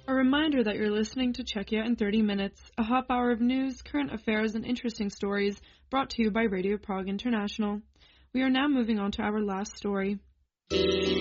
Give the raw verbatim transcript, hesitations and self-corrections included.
A reminder that you're listening to Czechia in thirty minutes, a half hour of news, current affairs, and interesting stories brought to you by Radio Prague International. We are now moving on to our last story.